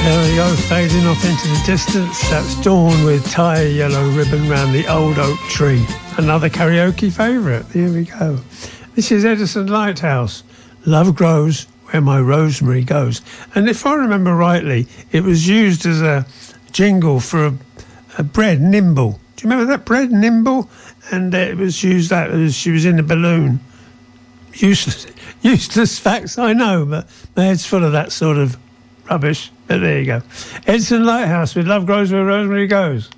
There we go, fading off into the distance. That's Dawn with Tie a Yellow Ribbon Round the Old Oak Tree. Another karaoke favourite. Here we go. This is Edison Lighthouse. Love grows where my rosemary goes. And if I remember rightly, it was used as a jingle for a bread, Nimble. Do you remember that bread, Nimble? And it was used that as she was in a balloon. Useless facts, I know, but my head's full of that sort of rubbish. But there you go. Edison Lighthouse with Love Grows Where Rosemary Goes.